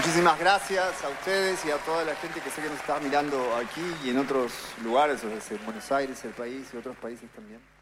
Muchísimas gracias a ustedes y a toda la gente que sé que nos está mirando aquí y en otros lugares, o sea, en Buenos Aires, el país y otros países también.